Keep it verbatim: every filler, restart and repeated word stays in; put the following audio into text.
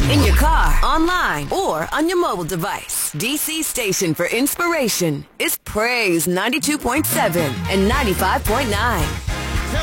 In your car, online, or on your mobile device. D C station for inspiration is Praise ninety-two point seven and ninety-five point nine.